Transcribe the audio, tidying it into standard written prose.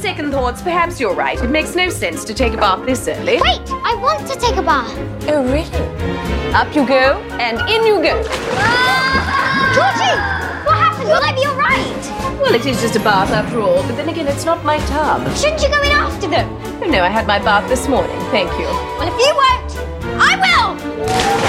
second thoughts, perhaps you're right. It makes no sense to take a bath this early. Wait, I want to take a bath. Oh, really? Up you go, and in you go. Georgie, what happened? Will I be all right? Well, it is just a bath after all, but then again, it's not my tub. Shouldn't you go in after them? Oh, no, I had my bath this morning. Thank you. Well, if you won't, I will!